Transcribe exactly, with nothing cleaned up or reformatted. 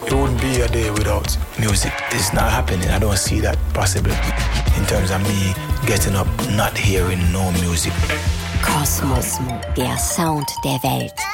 it wouldn't be a day without music. It's not happening. I don't see that possible in terms of me getting up, not hearing no music. Kosmos, der Sound der Welt.